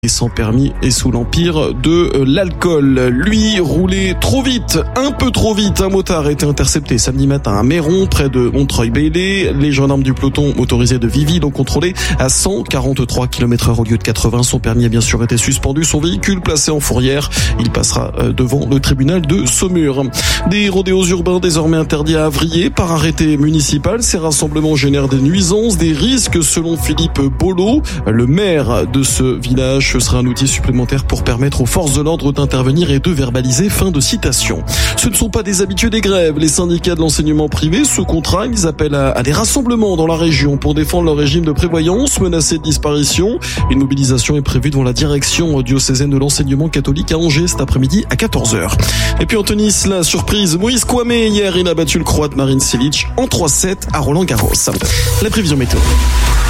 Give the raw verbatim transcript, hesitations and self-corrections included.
Et sans permis et sous l'empire de l'alcool. Lui roulait trop vite, un peu trop vite. Un motard a été intercepté samedi matin à Méron, près de Montreuil-Belley. Les gendarmes du peloton motorisé de Vivi l'ont contrôlé à cent quarante-trois kilomètres heure au lieu de quatre-vingts. Son permis a bien sûr été suspendu. Son véhicule placé en fourrière. Il passera devant le tribunal de Saumur. Des rodéos urbains désormais interdits à Avrier par arrêté municipal. Ces rassemblements génèrent des nuisances, des risques selon Philippe Bolo, le maire de ce village. Ce sera un outil supplémentaire pour permettre aux forces de l'ordre d'intervenir et de verbaliser. Fin de citation. Ce ne sont pas des habitués des grèves. Les syndicats de l'enseignement privé sous contrat, ils appellent à, à des rassemblements dans la région pour défendre leur régime de prévoyance menacé de disparition. Une mobilisation est prévue devant la direction diocésaine de l'enseignement catholique à Angers cet après-midi à quatorze heures. Et puis en tennis, la surprise, Moïse Kouamé hier, il a battu le Croate Marin Cilic en trois sept à Roland Garros. La prévision météo.